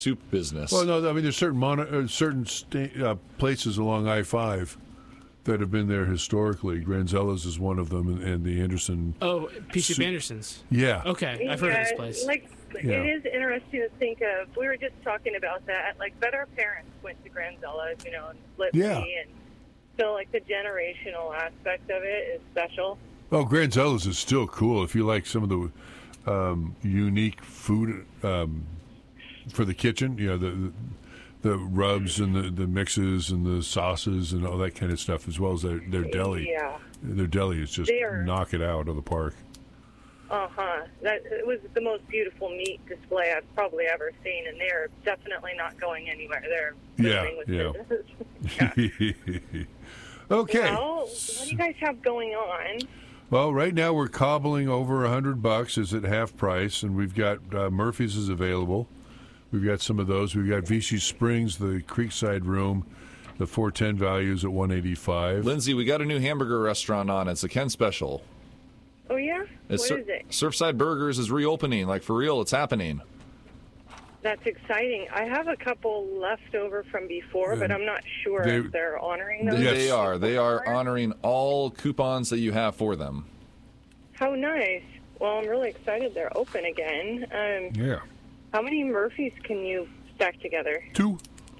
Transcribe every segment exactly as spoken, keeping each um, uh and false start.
soup business. Well, no, I mean there's certain mono, uh, certain sta- uh, places along I five that have been there historically. Granzella's is one of them, and, and the Anderson. Oh, P C Su- Anderson's. Yeah. Okay, I've heard of this place. Like, Yeah. it is interesting to think of. We were just talking about that. Like, but our parents went to Granzella's, you know, and split Yeah. me, and so like the generational aspect of it is special. Oh, Granzella's is still cool if you like some of the um, unique food um, for the kitchen. You know, the, the the rubs and the, the mixes and the sauces and all that kind of stuff, as well as their, their deli. Yeah. Their deli is just They're- knock it out of the park. Uh huh. That it was the most beautiful meat display I've probably ever seen, and they're definitely not going anywhere. They're Yeah, booming with yeah. business. yeah. Okay. Well, what do you guys have going on? Well, right now we're cobbling over a hundred bucks is at half price, and we've got uh, Murphy's is available. We've got some of those. We've got Vichy Springs, the Creekside Room, the four ten values at one eighty five. Lindsay, we got a new hamburger restaurant on. It's a Ken Special. Oh yeah, It's what Sur- is it? Surfside Burgers is reopening. Like, for real, it's happening. That's exciting. I have a couple left over from before, but I'm not sure They- if they're honoring those. They, Yes. they are. They are honoring all coupons that you have for them. How nice. Well, I'm really excited they're open again. Um, Yeah. how many Murphys can you stack together? Two.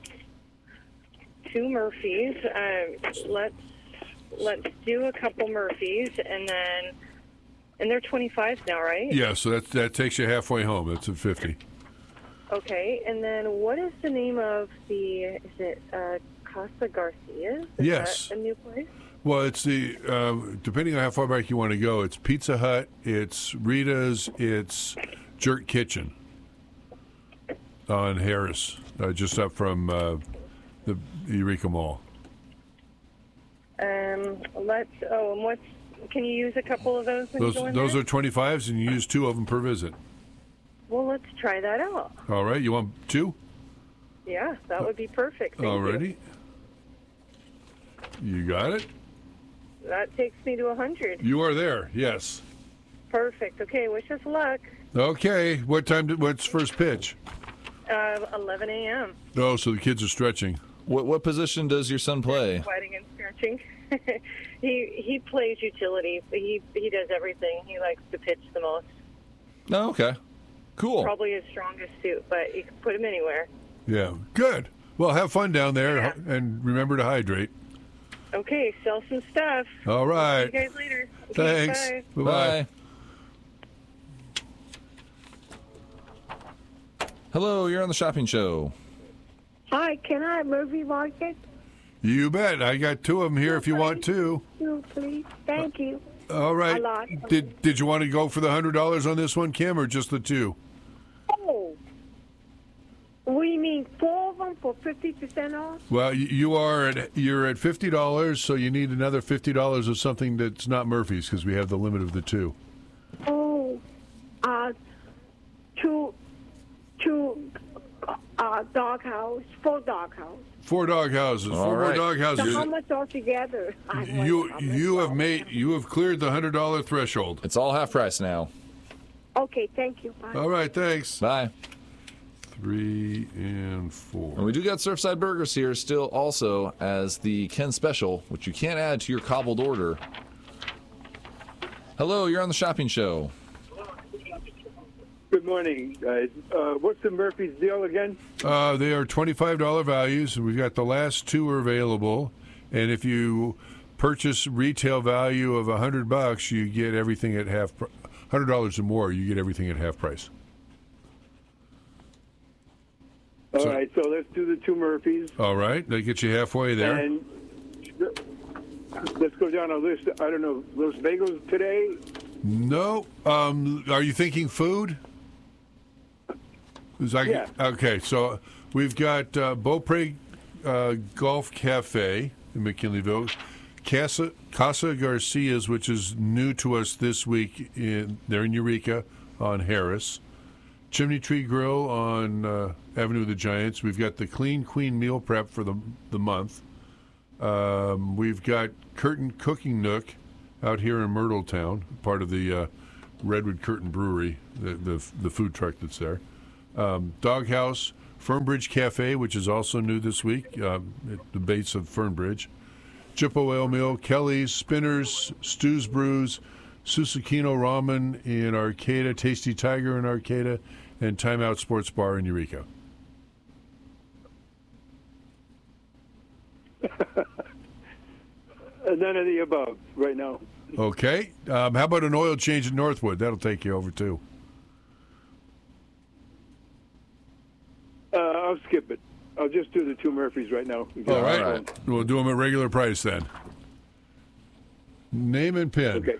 Two Murphys. Um, let's let's do a couple Murphys, and then and they're twenty-fives now, right? Yeah, so that that takes you halfway home. That's at fifty. Okay. And then what is the name of the? Is it uh, Casa Garcia's? Is Yes. that a new place? Well, it's the uh, depending on how far back you want to go. It's Pizza Hut, it's Rita's, it's Jerk Kitchen on Harris, uh, just up from uh, the Eureka Mall. Um, let's. Oh, and what's? Can you use a couple of those when Those you go in those there? are twenty-fives, and you use two of them per visit. Well, let's try that out. All right, you want two? Yeah, that would be perfect. Thank you. Alrighty. You got it. That takes me to a hundred. You are there. Yes. Perfect. Okay. Wish us luck. Okay. What time? Did, what's first pitch? Uh, eleven a.m. Oh, so the kids are stretching. What what position does your son play? Sweating and stretching. he he plays utility. He he does everything. He likes to pitch the most. Oh, okay. Cool. Probably his strongest suit, but you can put him anywhere. Yeah. Good. Well, have fun down there, Yeah. and remember to hydrate. Okay. Sell some stuff. All See right. you guys later. Okay, Thanks. bye. Bye-bye. Bye. Hello, you're on the shopping show. Hi, can I have Murphy Market? You bet. I got two of them here if you want two. Two, please. Thank you. All right. A lot. Did Did you want to go for the hundred dollars on this one, Kim, or just the two? Oh. We mean four of them for fifty percent off? Well, y- you are at you're at fifty dollars, so you need another fifty dollars of something that's not Murphy's because we have the limit of the two. Oh. Uh, two, two, uh, doghouse, four doghouse. Four dog houses. All Four right. more dog So how houses. much altogether? I wonder You how much you have all- made you have cleared the hundred dollar threshold. It's all half price now. Okay, thank you. Bye. All right, thanks. Bye. Three and And four. we do got Surfside Burgers here still also as the Ken Special, which you can't add to your cobbled order. Hello, you're on the shopping show. Good morning, guys. Uh, what's the Murphy's deal again? Uh, they are twenty-five dollar values. We've got the last two are available, and if you purchase retail value of a hundred bucks, you get everything at half. pr- Hundred dollars or more, you get everything at half price. All So- right, so let's do the two Murphys. All right, that gets you halfway there. And let's go down a list. I don't know, Los Bagels today? No, um, are you thinking food? Is that, Yeah. Okay, so we've got uh, Beaupre uh, Golf Cafe in McKinleyville, Casa, Casa Garcia's, which is new to us this week. In they're in Eureka on Harris, Chimney Tree Grill on uh, Avenue of the Giants. We've got the Clean Queen Meal Prep for the the month. Um, we've got Curtain Cooking Nook out here in Myrtletown, part of the uh, Redwood Curtain Brewery, the, the the food truck that's there. Um, Doghouse, Fernbridge Cafe, which is also new this week, uh, at the base of Fernbridge. Chippo Ale Mill, Kelly's, Spinners, Stu's Brews, Susukino Ramen in Arcata, Tasty Tiger in Arcata, and Time Out Sports Bar in Eureka. None of the above right now. Okay. Um, how about an oil change at Northwood? That'll take you over, too. Uh, I'll skip it. I'll just do the two Murphys right now. All right. All right. We'll do them at regular price then. Name and pin. Okay.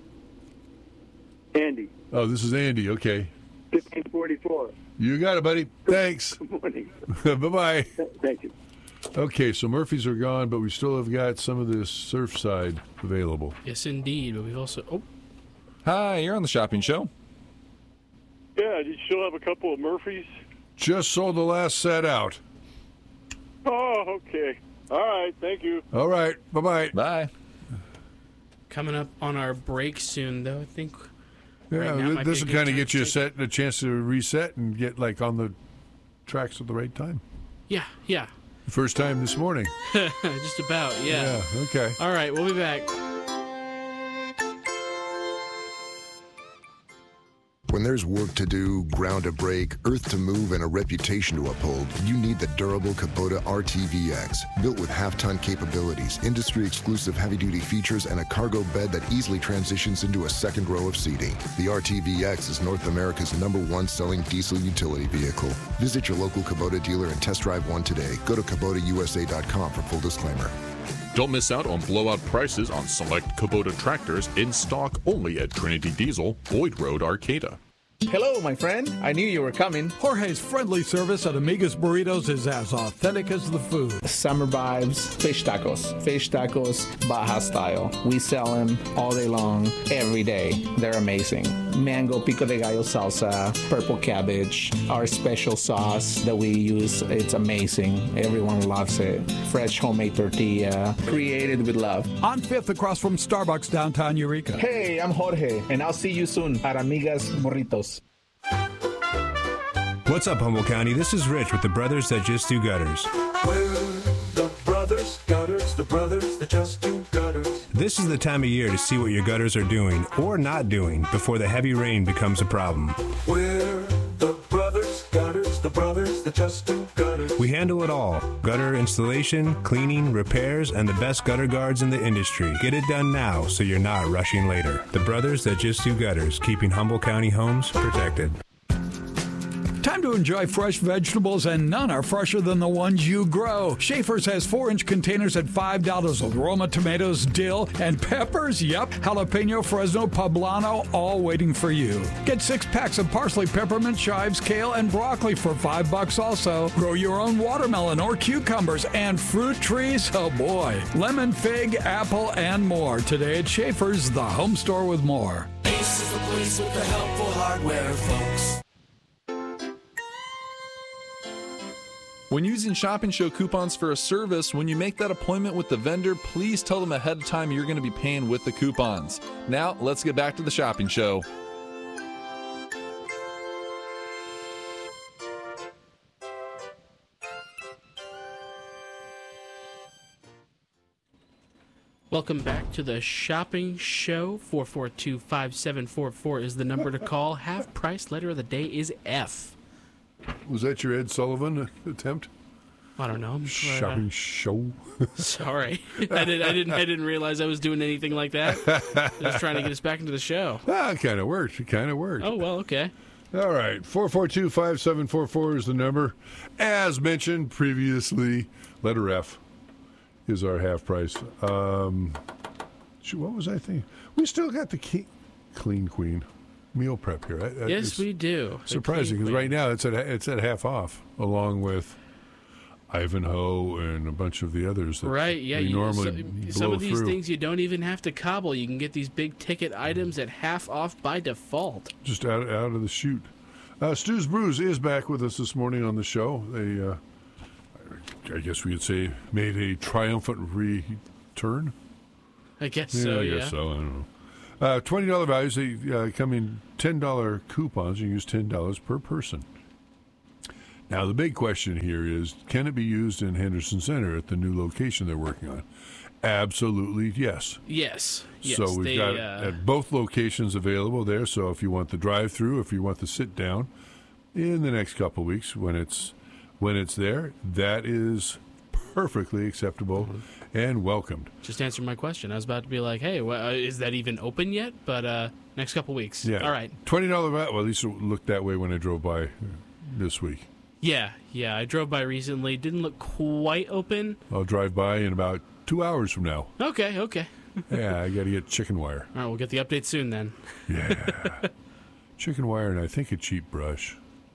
Andy, Oh, this is Andy. Okay. fifteen forty-four. You got it, buddy. Thanks. Good morning. Bye-bye. Thank you. Okay, so Murphys are gone, but we still have got some of this Surfside available. Yes, indeed. But we've also. Oh, Hi, you're on the shopping show. Yeah, you still have a couple of Murphys? Just sold the last set out. Oh, okay. All right, thank you. All right. Bye-bye. Bye. coming up on our break soon, though. I think. Yeah, right now th- might this be will a good kind of time get to you a take- set, a chance to reset and get like on the tracks at the right time. Yeah, yeah. First time this morning. Just about, yeah. Yeah, okay. All right, we'll be back. When there's work to do, ground to break, earth to move, and a reputation to uphold, you need the durable Kubota R T V X. Built with half-ton capabilities, industry-exclusive heavy-duty features, and a cargo bed that easily transitions into a second row of seating. The R T V X is North America's number one selling diesel utility vehicle. Visit your local Kubota dealer and test drive one today. Go to Kubota U S A dot com for full disclaimer. Don't miss out on blowout prices on select Kubota tractors in stock only at Trinity Diesel, Boyd Road, Arcata. Hello, my friend. I knew you were coming. Jorge's friendly service at Amiga's Burritos is as authentic as the food. Summer vibes, fish tacos. Fish tacos, Baja style. We sell them all day long, every day. They're amazing. Mango pico de gallo salsa, purple cabbage, our special sauce that we use. It's amazing. Everyone loves it. Fresh homemade tortilla, created with love. On fifth across from Starbucks downtown Eureka. Hey, I'm Jorge, and I'll see you soon at Amiga's Burritos. What's up, Humboldt County? This is Rich with the Brothers That Just Do Gutters. We're the Brothers Gutters, the Brothers That Just Do Gutters. This is the time of year to see what your gutters are doing or not doing before the heavy rain becomes a problem. We're the Brothers Gutters, the Brothers That Just Do Gutters. We handle it all. Gutter installation, cleaning, repairs, and the best gutter guards in the industry. Get it done now so you're not rushing later. The Brothers That Just Do Gutters, keeping Humboldt County homes protected. Time to enjoy fresh vegetables, and none are fresher than the ones you grow. Schaefer's has four-inch containers at five dollars with Roma tomatoes, dill, and peppers. Yep, jalapeno, Fresno, poblano, all waiting for you. Get six packs of parsley, peppermint, chives, kale, and broccoli for five bucks also. Grow your own watermelon or cucumbers and fruit trees. Oh boy, lemon, fig, apple, and more. Today at Schaefer's, the home store with more. Ace is the place with the helpful hardware, folks. When using Shopping Show coupons for a service, when you make that appointment with the vendor, please tell them ahead of time you're going to be paying with the coupons. Now, let's get back to the Shopping Show. Welcome back to the Shopping Show. four four two, five seven four four is the number to call. Half price letter of the day is F. Was that your Ed Sullivan attempt? I don't know. I'm sure, Shopping uh, show. Sorry, I didn't. I didn't. I didn't realize I was doing anything like that. Just trying to get us back into the show. Ah, it kind of worked. It kind of worked. Oh well, okay. All right, four four two, five seven four four is the number. As mentioned previously, letter F is our half price. Um, shoot, what was I thinking? We still got the key, Clean Queen meal prep here. I, I, Yes, we do. The Surprising, Clean because Queen. right now it's at it's at half off, along with Ivanhoe and a bunch of the others that Right, yeah. we You, normally so, some blow of these through. things you don't even have to cobble. You can get these big ticket items at half off by default. Just out out of the chute. Uh, Stu's Brews is back with us this morning on the show. They, uh, I guess we could say, made a triumphant return. I guess Yeah, so. I Yeah. guess so. I don't know. Uh, twenty dollars values. They uh, come in ten dollars coupons. You use ten dollars per person. Now, the big question here is, can it be used in Henderson Center at the new location they're working on? Absolutely, yes. Yes. yes so we've they, got uh, at both locations available there. So if you want the drive-through, if you want the sit-down, in the next couple of weeks when it's when it's there, that is perfectly acceptable mm-hmm. and welcomed. Just answered my question. I was about to be like, hey, well, uh, is that even open yet? But uh, next couple weeks. Yeah. All right. twenty dollars Well, at least it looked that way when I drove by this week. Yeah, yeah. I drove by recently. Didn't look quite open. I'll drive by in about two hours from now. Okay, okay. Yeah, I got to get chicken wire. All right, we'll get the update soon then. Yeah. Chicken wire and I think a cheap brush.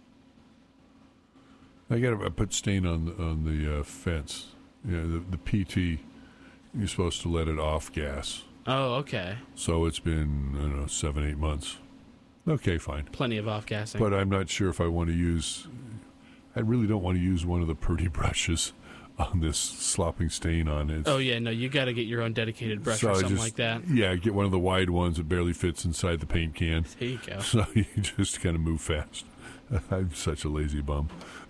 I got to put stain on the, on the uh, fence. You know, the, the P T, you're supposed to let it off gas. Oh, okay. So it's been, I don't know, seven, eight months. Okay, fine. Plenty of off-gassing. But I'm not sure if I want to use... I really don't want to use one of the Purdy brushes on this slopping stain on it. Oh, yeah, no, you got to get your own dedicated brush so or something just, like that. Yeah, get one of the wide ones that barely fits inside the paint can. There you go. So you just kind of move fast. I'm such a lazy bum.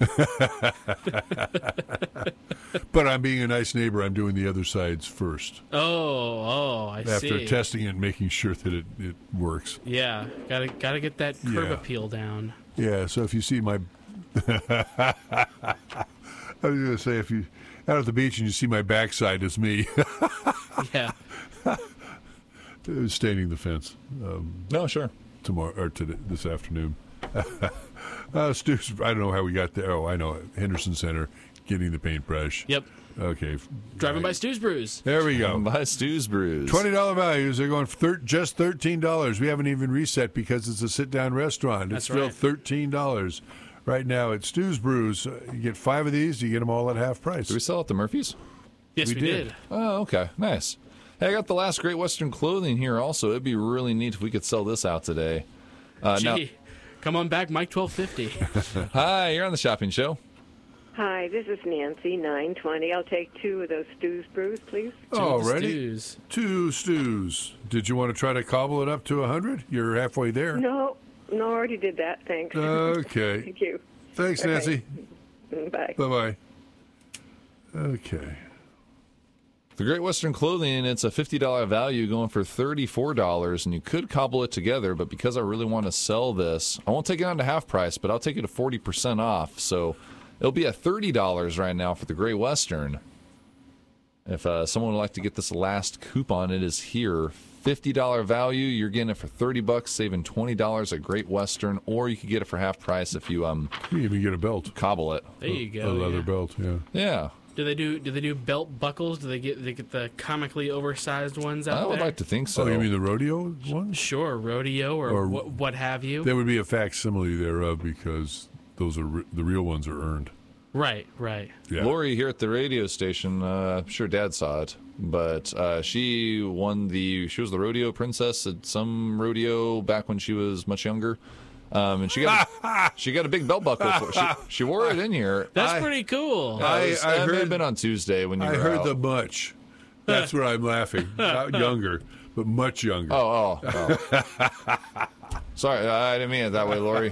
But I'm being a nice neighbor. I'm doing the other sides first. Oh, oh, I After see. After testing it and making sure that it, it works. Yeah, gotta gotta get that curb yeah. appeal down. Yeah, so if you see my... I was going to say, if you out at the beach and you see my backside, it's me. Yeah. Staining the fence. Um, no, sure. Tomorrow or today, this afternoon. uh, Stu's, I don't know how we got there. Oh, I know. Henderson Center, getting the paintbrush. Yep. Okay. Driving right. by Stu's Brews. There we go. By Stu's Brews. twenty dollars values. They're going for thir- just thirteen dollars. We haven't even reset because it's a sit-down restaurant. That's it's still right. thirteen dollars. Right now at Stu's Brews, uh, you get five of these, you get them all at half price. Do we sell at the Murphys? Yes, we, we did. did. Oh, okay. Nice. Hey, I got the last Great Western clothing here also. It'd be really neat if we could sell this out today. Uh, Gee, now, come on back, Mike twelve fifty. Hi, you're on the shopping show. Hi, this is Nancy, nine twenty. I'll take two of those Stu's Brews, please. Already? Stews. Two stews. Did you want to try to cobble it up to one hundred? You're halfway there. No, no, I already did that. Thanks. Okay. Thank you. Thanks, Okay. Nancy. Bye. Bye-bye. Okay. The Great Western Clothing, it's a fifty dollars value going for thirty-four dollars, and you could cobble it together, but because I really want to sell this, I won't take it on to half price, but I'll take it to forty percent off, so it'll be at thirty dollars right now for the Great Western. If uh, someone would like to get this last coupon, it is here. fifty dollars value, you're getting it for thirty bucks, saving twenty dollars at Great Western, or you could get it for half price if you um You even get a belt. Cobble it. There you go. A leather yeah. belt, yeah. Yeah. Do they do do they do belt buckles? Do they get they get the comically oversized ones out I would there? like to think so. Oh, you mean the rodeo ones? Sure, rodeo or, Or- what, what have you. There would be a facsimile thereof because those are re- the real ones are earned. Right, right. Yeah. Lori here at the radio station, uh, I'm sure Dad saw it, but uh, she won the, she was the rodeo princess at some rodeo back when she was much younger. Um, and she got a, she got a big belt buckle. For, she, she wore it in here. That's I- pretty cool. Uh, I- it was- I it may have heard- been on Tuesday when you I were heard out. the much. That's where I'm laughing. Not younger, but much younger. Oh, oh, oh. Sorry, I didn't mean it that way, Lori.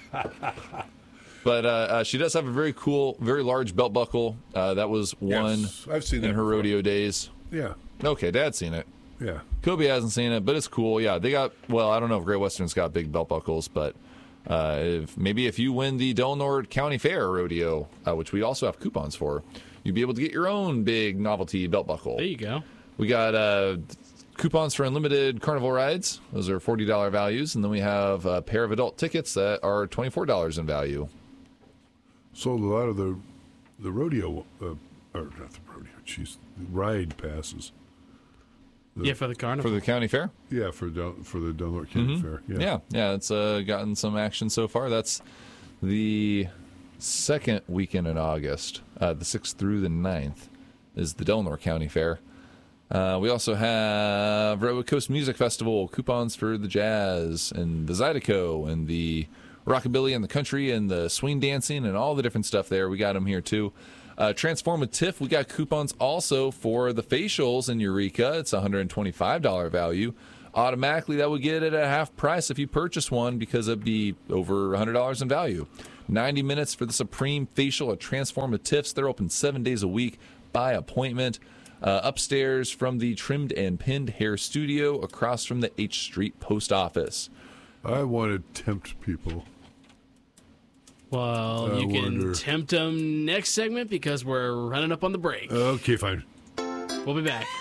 But uh, uh, she does have a very cool, very large belt buckle. Uh, that was one Yes, I've seen in that her before. rodeo days. Yeah, Okay, Dad's seen it. yeah. Kobe hasn't seen it, but it's cool. Yeah, they got, well, I don't know if Great Western's got big belt buckles, but uh, if, maybe if you win the Delnord County Fair Rodeo, uh, which we also have coupons for, you'd be able to get your own big novelty belt buckle. There you go. We got uh, coupons for unlimited carnival rides. Those are forty dollars values. And then we have a pair of adult tickets that are twenty-four dollars in value. Sold a lot of the the rodeo, uh, or not the rodeo, jeez, ride passes. The- Yeah, for the carnival. For the county fair? Yeah, for Del- for the Delnor County Mhm. Fair. Yeah, Yeah. yeah, it's uh, gotten some action so far. That's the second weekend in August. Uh, the sixth through the ninth is the Delnor County Fair. Uh, we also have Redwood Coast Music Festival, coupons for the jazz and the Zydeco and the rockabilly and the country and the swing dancing and all the different stuff there. We got them here too. Uh, Transform with Tiff, we got coupons also for the facials in Eureka. It's a one hundred twenty-five dollars value. automatically that would get it at half price if you purchase one because it'd be over one hundred dollars in value. ninety minutes for the Supreme Facial at Transforma Tiffs. They're open seven days a week by appointment. Uh, upstairs from the Trimmed and Pinned Hair Studio across from the H Street Post Office. I want to tempt people. Well, I you can wonder. tempt them next segment because we're running up on the break. Okay, fine. We'll be back.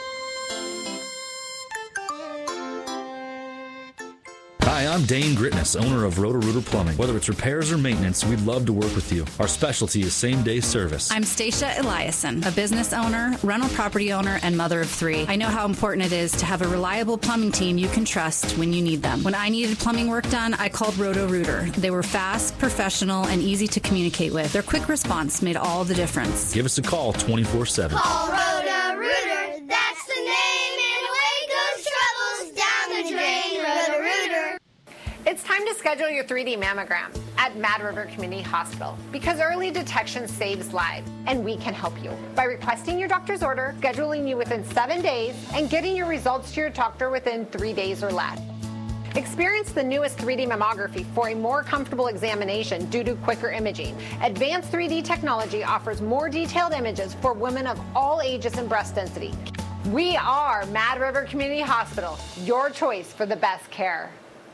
Hi, I'm Dane Gritness, owner of Roto-Rooter Plumbing. Whether it's repairs or maintenance, we'd love to work with you. Our specialty is same-day service. I'm Stacia Eliason, a business owner, rental property owner, and mother of three. I know how important it is to have a reliable plumbing team you can trust when you need them. When I needed plumbing work done, I called Roto-Rooter. They were fast, professional, and easy to communicate with. Their quick response made all the difference. Give us a call twenty-four seven. Call Roto-Rooter. That's the name, and away goes troubles down the drain. Roto-Rooter. It's time to schedule your three D mammogram at Mad River Community Hospital because early detection saves lives, and we can help you by requesting your doctor's order, scheduling you within seven days, and getting your results to your doctor within three days or less. Experience the newest three D mammography for a more comfortable examination due to quicker imaging. Advanced three D technology offers more detailed images for women of all ages and breast density. We are Mad River Community Hospital, your choice for the best care.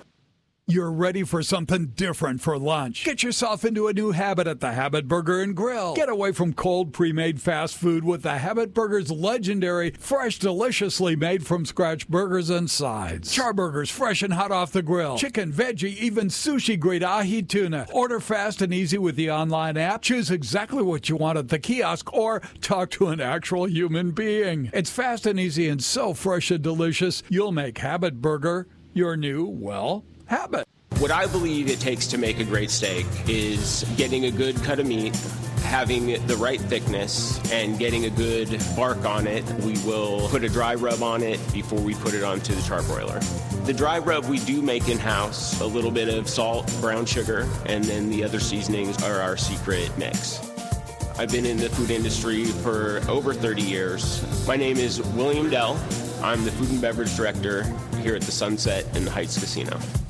You're ready for something different for lunch. Get yourself into a new habit at the Habit Burger and Grill. Get away from cold, pre-made fast food with the Habit Burger's legendary, fresh, deliciously made from scratch burgers and sides. Char burgers fresh and hot off the grill. Chicken, veggie, even sushi-grade ahi tuna. Order fast and easy with the online app. Choose exactly what you want at the kiosk or talk to an actual human being. It's fast and easy and so fresh and delicious, you'll make Habit Burger your new, well, habit. What I believe it takes to make a great steak is getting a good cut of meat, having the right thickness, and getting a good bark on it. We will put a dry rub on it before we put it onto the charbroiler. The dry rub we do make in-house, a little bit of salt, brown sugar, and then the other seasonings are our secret mix. I've been in the food industry for over thirty years. My name is William Dell. I'm the food and beverage director here at the Sunset and the Heights Casino.